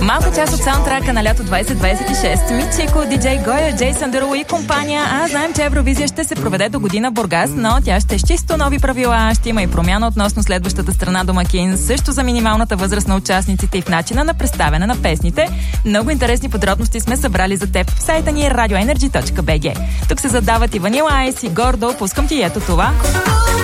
Малка част от саундтрака на лято 2026. Мичико, диджей Гоя, Джейсън Деруло и компания. Знаем, че Евровизия ще се проведе до година в Бургас, но тя ще е с чисто нови правила. Ще има и промяна относно следващата страна домакин, също за минималната възраст на участниците и в начина на представяне на песните. Много интересни подробности сме събрали за теб в сайта ни radioenergy.bg. Тук се задават и Vanilla Ice и Гордо. Пускам ти ето това.